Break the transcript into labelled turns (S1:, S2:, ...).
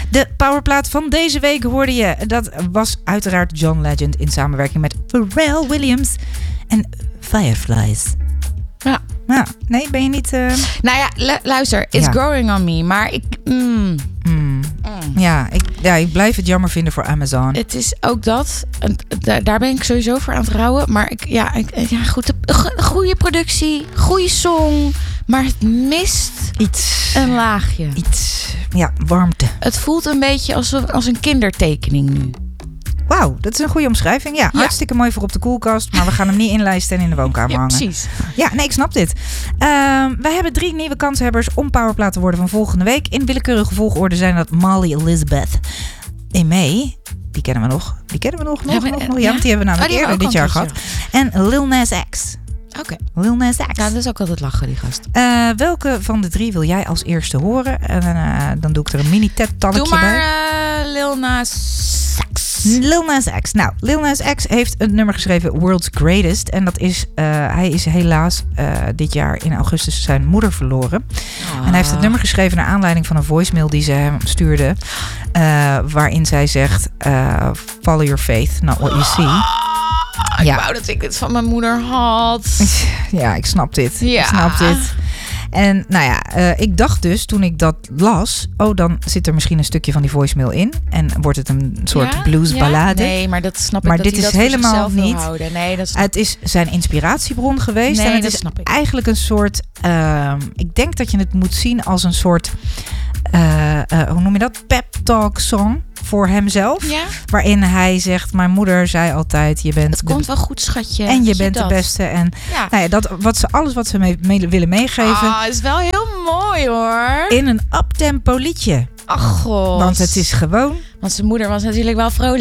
S1: De powerplaat van deze week hoorde je. Dat was uiteraard John Legend in samenwerking met Pharrell Williams en Fireflies.
S2: Ja.
S1: Nou, nee, ben je niet...
S2: Nou ja, luister. It's growing on me. Maar ik...
S1: Ja, ik blijf het jammer vinden voor Amazon.
S2: Het is ook dat. Daar ben ik sowieso voor aan het rouwen. Maar goed. Goede productie. Goede song. Maar het mist
S1: Iets.
S2: een laagje.
S1: Iets. Ja, warmte.
S2: Het voelt een beetje als een kindertekening nu.
S1: Wauw, dat is een goede omschrijving. Ja, hartstikke mooi voor op de koelkast. Maar we gaan hem niet inlijsten en in de woonkamer hangen.
S2: Precies.
S1: Ja, nee, ik snap dit. Wij hebben 3 nieuwe kanshebbers om powerplaat te worden van volgende week. In willekeurige volgorde zijn dat Molly Elizabeth Aimee. Die kennen we nog. Ja, want die hebben we namelijk eerder dit jaar gehad. En Lil Nas X.
S2: Oké.
S1: Lil Nas X.
S2: Ja, dat is ook altijd lachen, die gast.
S1: Welke van de 3 wil jij als eerste horen? En dan doe ik er een mini TED-talkje bij.
S2: Doe maar Lil Nas X.
S1: Lil Nas X. Nou, Lil Nas X heeft een nummer geschreven, World's Greatest. En dat is, hij is helaas dit jaar in augustus zijn moeder verloren. En hij heeft het nummer geschreven naar aanleiding van een voicemail die ze hem stuurde. Waarin zij zegt, follow your faith, not what you see.
S2: Ik wou dat ik dit van mijn moeder had.
S1: Ja, ik snap dit.
S2: Ja.
S1: Ik snap dit. En nou ja, ik dacht dus toen ik dat las... dan zit er misschien een stukje van die voicemail in. En wordt het een soort bluesballade.
S2: Nee, maar dat snap ik.
S1: Maar
S2: dat
S1: dit
S2: hij
S1: is
S2: dat
S1: helemaal niet.
S2: Nee, dat
S1: het is zijn inspiratiebron geweest.
S2: Nee,
S1: en het
S2: dat
S1: is
S2: snap ik.
S1: eigenlijk een soort... ik denk dat je het moet zien als een soort... hoe noem je dat? Pep talk song voor hemzelf.
S2: Ja?
S1: Waarin hij zegt, mijn moeder zei altijd, je bent...
S2: Het komt wel goed, schatje.
S1: En je bent de beste. En nou ja, alles wat ze willen meegeven.
S2: Is wel heel mooi hoor.
S1: In een uptempo liedje.
S2: Ach god.
S1: Want het is gewoon...
S2: Want zijn moeder was natuurlijk wel vrolijk.